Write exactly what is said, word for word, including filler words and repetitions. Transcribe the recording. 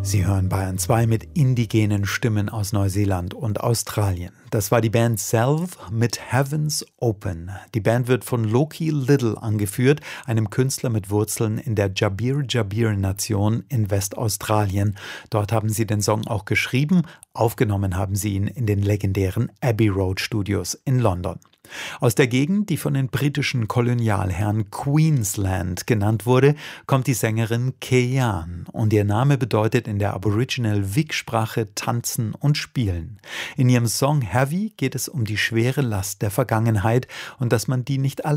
Sie hören Bayern zwei mit indigenen Stimmen aus Neuseeland und Australien. Das war die Band Self mit Heavens Open. Die Band wird von Loki Little angeführt, einem Künstler mit Wurzeln in der Jabir-Jabir-Nation in Westaustralien. Dort haben sie den Song auch geschrieben. Aufgenommen haben sie ihn in den legendären Abbey Road Studios in London. Aus der Gegend, die von den britischen Kolonialherren Queensland genannt wurde, kommt die Sängerin Key-Anne und ihr Name bedeutet in der Aboriginal-Wik-Sprache tanzen und spielen. In ihrem Song Heavy geht es um die schwere Last der Vergangenheit und dass man die nicht